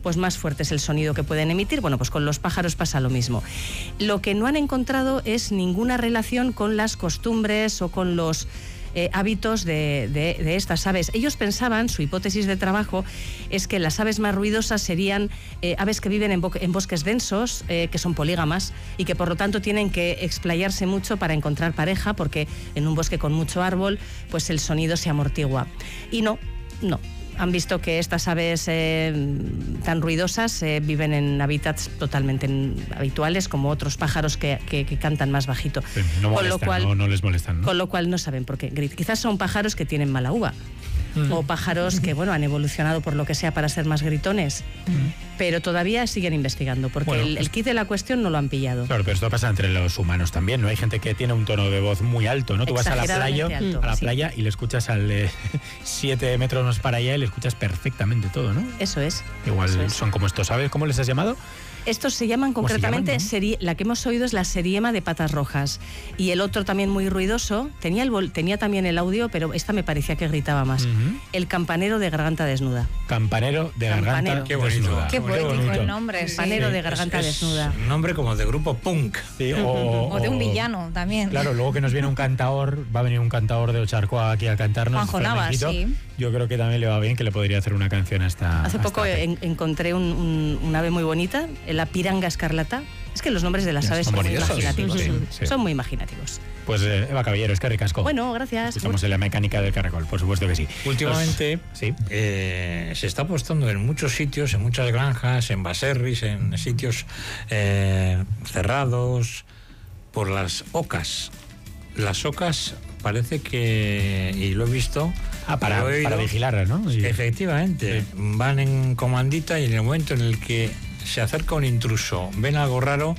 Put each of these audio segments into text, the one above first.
pues más fuerte es el sonido que pueden emitir. Bueno, pues con los pájaros pasa lo mismo. Lo que no han encontrado es ninguna relación con las costumbres o con los hábitos de estas aves. Ellos pensaban, su hipótesis de trabajo es que las aves más ruidosas serían aves que viven en bosques densos, que son polígamas y que por lo tanto tienen que explayarse mucho para encontrar pareja, porque en un bosque con mucho árbol pues el sonido se amortigua. Y no. Han visto que estas aves tan ruidosas viven en hábitats totalmente habituales, como otros pájaros que cantan más bajito. No les molestan, ¿no? Con lo cual no saben por qué gritan. Quizás son pájaros que tienen mala uva. O pájaros que, bueno, han evolucionado por lo que sea para ser más gritones. Pero todavía siguen investigando, porque bueno, el kit de la cuestión no lo han pillado. Claro, pero esto pasa entre los humanos también, ¿no? Hay gente que tiene un tono de voz muy alto, ¿no? Tú vas a la playa y le escuchas al 7 metros más para allá y le escuchas perfectamente todo, ¿no? Eso es. Igual son como estos, ¿sabes cómo les has llamado? Estos se llaman concretamente, la que hemos oído es la seriema de patas rojas. Y el otro también muy ruidoso, tenía también el audio, pero esta me parecía que gritaba más. El campanero de garganta desnuda. Campanero de garganta desnuda. Qué poético el nombre. Campanero de garganta desnuda. Un nombre como de grupo punk. Sí, o de un villano también. Claro, luego que nos viene un cantaor, va a venir un cantaor de Ocharcoa aquí a cantarnos. Juanjo Navas, sí. Yo creo que también le va bien, que le podría hacer una canción a esta... Hace poco encontré un ave muy bonita, la piranga escarlata. Es que los nombres de las aves son muy imaginativos. Sí. Son muy imaginativos. Pues Eva Caballero, es que ricasco. Bueno, gracias. Estamos en la mecánica del caracol, por supuesto que sí. Últimamente se está apostando en muchos sitios, en muchas granjas, en baserris, en sitios cerrados, por las ocas. Las ocas parece que, y lo he visto... para vigilarlas, ¿no? Sí. Efectivamente. Sí. Van en comandita y en el momento en el que se acerca un intruso, ven algo raro,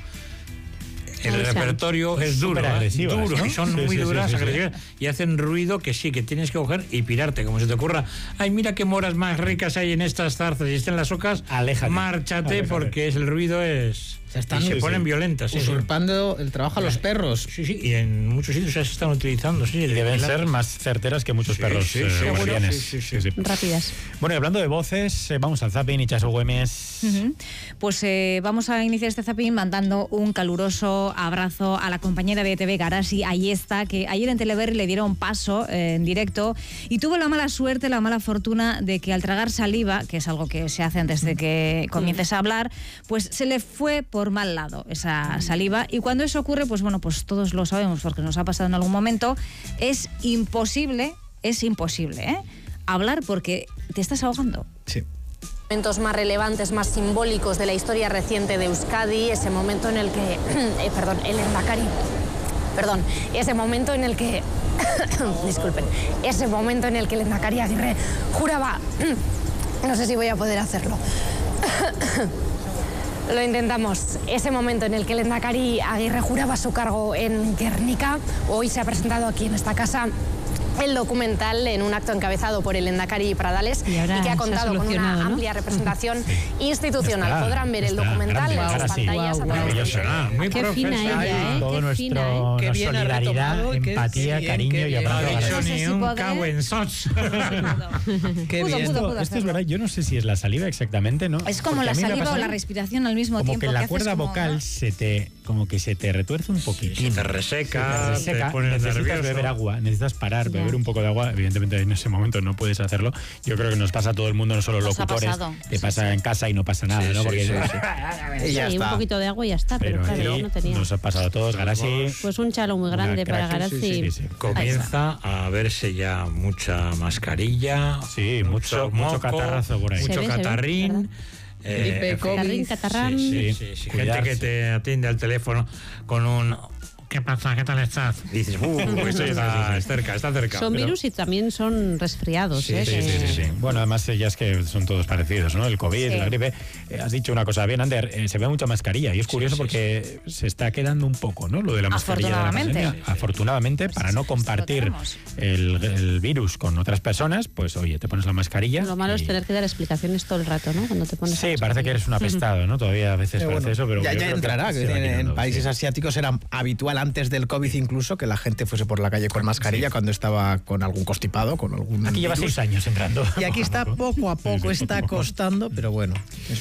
el repertorio es duro, ¿no? Y son muy duras, agresivas, y hacen ruido que que tienes que coger y pirarte, como se te ocurra. Ay, mira qué moras más ricas hay en estas zarzas y están las ocas, márchate, porque el ruido es... Se ponen violentas. Usurpando el trabajo a los perros. Sí, y en muchos sitios se están utilizando. Y deben ser más certeras que muchos perros guardianes. Rápidas. Bueno, y hablando de voces, vamos al zapping, Itxaso Güemes. Pues vamos a iniciar este zapping mandando un caluroso abrazo a la compañera de ETV, Garasi Ayesta, que ayer en Teleberri le dieron paso en directo y tuvo la mala suerte, la mala fortuna de que al tragar saliva, que es algo que se hace antes de que comiences a hablar, pues se le fue por mal lado esa saliva, y cuando eso ocurre, pues bueno, pues todos lo sabemos porque nos ha pasado en algún momento, es imposible hablar porque te estás ahogando. Sí. Momentos más relevantes, más simbólicos de la historia reciente de Euskadi, ese momento en el que, ese momento en el que, disculpen, ese momento en el que el Lehendakari Aguirre juraba, no sé si voy a poder hacerlo. Lo intentamos. Ese momento en el que el Lehendakari Aguirre juraba su cargo en Guernica, hoy se ha presentado aquí en esta casa el documental en un acto encabezado por el Lehendakari Pradales y que ha contado con una amplia representación institucional. Podrán ver el documental en las pantallas a través de... Qué fina ella, todo nuestro solidaridad, empatía, cariño y abrazo. Qué bien. Esto es verdad, yo no sé si es la saliva exactamente, ¿no? Es como la saliva o la respiración al mismo tiempo. Como que la cuerda vocal se te retuerce un poquitín. Se te reseca, te pones necesitas nervioso. beber agua, necesitas parar, beber un poco de agua. Evidentemente en ese momento no puedes hacerlo. Yo creo que nos pasa a todo el mundo, no solo locutores. Te pasa en casa y no pasa nada, ¿no? Porque un poquito de agua y ya está, pero claro, no tenía. Nos ha pasado a todos, Garasi. Pues un chalo muy grande para Garasi. Comienza a verse ya mucha mascarilla. Sí, mucho catarrazo por ahí. Mucho catarrín. Catarrán. Sí. Gente que te atiende al teléfono con un... ¿Qué pasa? ¿Qué tal estás? Y dices, esto está cerca. Son virus y también son resfriados. Sí. Bueno, además ya es que son todos parecidos, ¿no? El COVID, la gripe. Has dicho una cosa bien, Ander, se ve mucha mascarilla y es curioso porque se está quedando un poco, ¿no? Lo de la mascarilla. Afortunadamente, para no compartir el virus con otras personas, pues oye, te pones la mascarilla. Lo malo es tener que dar explicaciones todo el rato, ¿no? Cuando te pones parece que eres un apestado, ¿no? Todavía a veces parece eso, pero... Ya entrará, en países asiáticos era habitual antes del COVID incluso que la gente fuese por la calle con mascarilla cuando estaba con algún constipado, con algún... Aquí lleva 6 años entrando. Y aquí está poco a poco, está costando, pero bueno...